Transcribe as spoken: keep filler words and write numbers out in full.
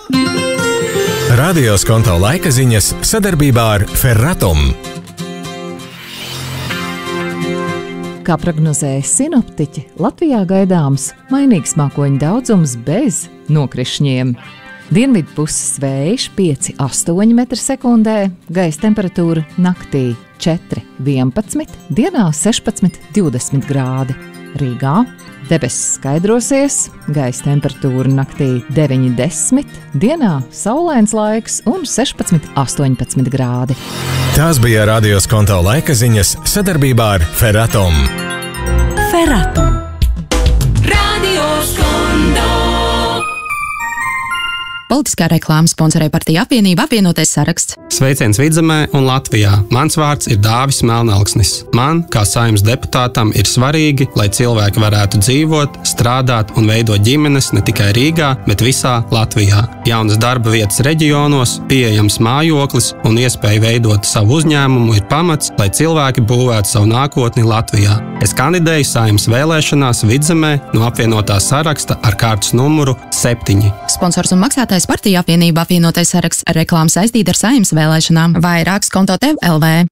Radio Skonto laika ziņas sadarbībā ar Ferratum. Kā prognozēja sinoptiķi, Latvijā gaidāms mainīgs mākoņu daudzums bez nokrišņiem. Dienvidu puses vējš pieci astoņi metri sekundē, gaisa temperatūra naktī četri vienpadsmit, dienā sešpadsmit divdesmit grādi. Rīgā debesis skaidrosies, gaisa temperatūra naktī deviņi desmit, dienā saulains laiks un sešpadsmit astoņpadsmit grādi. Tās bija Radio Skonto laika ziņas sadarbībā ar Ferratum. Ferratum. Radio Skonto. Politiskā reklāma sponsorē partija apvienība apvienotais saraksts. Sveiciens Vidzemē un Latvijā. Mans vārds ir Dāvis Melnalksnis. Man, kā Saeimas deputātam, ir svarīgi, lai cilvēki varētu dzīvot, strādāt un veidot ģimenes ne tikai Rīgā, bet visā Latvijā. Jaunas darba vietas reģionos, pieejams mājoklis un iespēja veidot savu uzņēmumu ir pamats, lai cilvēki būvētu savu nākotni Latvijā. Es kandidēju Saeimas vēlēšanās Vidzemē no apvienotā saraksta ar kārtas numuru septiņi. Sponsors un maksātājs partija apvienība apvienotais saraksts. Reklāma saistīta ar Saeimas vēlēšanām. Vairāk Skonto Tev L V.